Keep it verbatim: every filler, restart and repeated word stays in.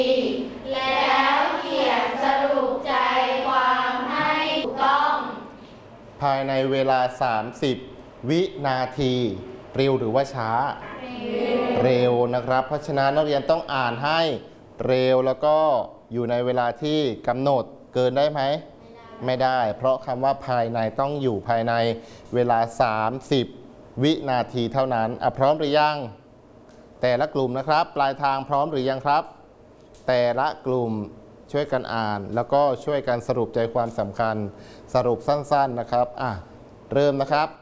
แล้วเขียนสรุปใจความให้ถูกต้องภายในเวลาสามสิบวินาทีเร็วหรือว่าช้าเร็วนะครับเพราะฉะนั้นนักเรียนต้องอ่านให้เร็วแล้วก็อยู่ในเวลาที่กำหนดเกินได้ไหมไม่ได้เพราะคำว่าภายในต้องอยู่ภายในเวลาสามสิบวินาทีเท่านั้นอ่ะพร้อมหรือยังแต่ละกลุ่มนะครับปลายทางพร้อมหรือยังครับแต่ละกลุ่มช่วยกันอ่านแล้วก็ช่วยกันสรุปใจความสำคัญสรุปสั้นๆนะครับอ่ะเริ่มนะครับ